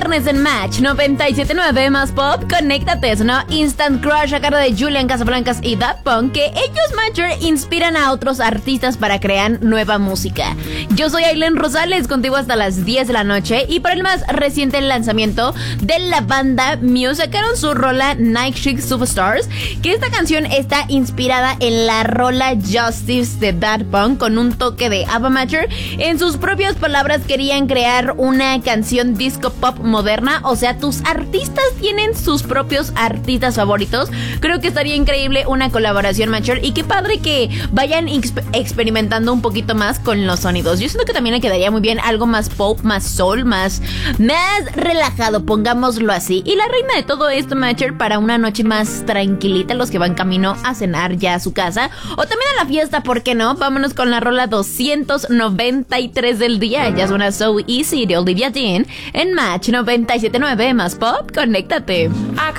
viernes en Match 97.9 más pop. Conéctate, es una Instant Crush a cargo de Julian Casablancas y Daft Punk, que ellos, Matcher, inspiran a otros artistas para crear nueva música. Yo soy Aileen Rosales, contigo hasta las 10 de la noche, y por el más reciente lanzamiento de la banda Muse, sacaron su rola Night Chic Superstars, que esta canción está inspirada en la rola Justice de Daft Punk con un toque de ABBA. Matcher, en sus propias palabras, querían crear una canción disco pop moderna. O sea, tus artistas tienen sus propios artistas favoritos. Creo que estaría increíble una colaboración, Matcher, y qué padre que vayan experimentando un poquito más con los sonidos. Yo siento que también le quedaría muy bien algo más pop, más soul, más relajado, pongámoslo así. Y la reina de todo esto, Matcher, para una noche más tranquilita, los que van camino a cenar ya a su casa o también a la fiesta, ¿por qué no? Vámonos con la rola 293 del día. Ya suena So Easy de Olivia Dean en Match 97.9 más pop. Conéctate. I